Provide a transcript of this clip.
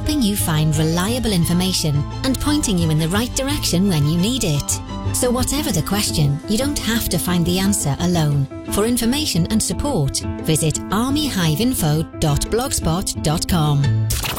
helping you find reliable information and pointing you in the right direction when you need it. So whatever the question, you don't have to find the answer alone. For information and support, visit armyhiveinfo.blogspot.com.